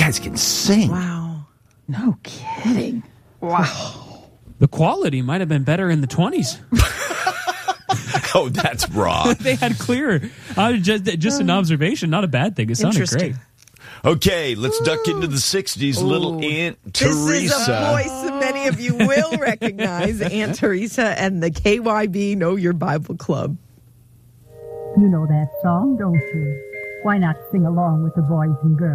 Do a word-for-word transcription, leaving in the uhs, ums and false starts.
guys can sing. Wow. No kidding. Wow. The quality might have been better in the twenties. Oh, that's raw. They had clearer. Uh, just just an observation, not a bad thing. It sounded Interesting. great. Okay, let's duck into the sixties. Little Aunt Teresa. This is a voice that many of you will recognize, Aunt Teresa and the K Y B Know Your Bible Club. You know that song, don't you? Why not sing along with the boys and girls?